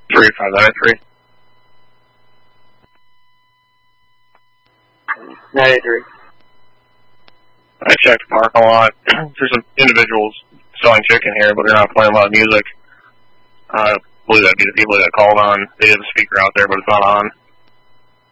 3593. 93. I checked the parking lot. There's some individuals selling chicken here, but they're not playing a lot of music. I believe that'd be the people that called on. They have a speaker out there, but it's not on.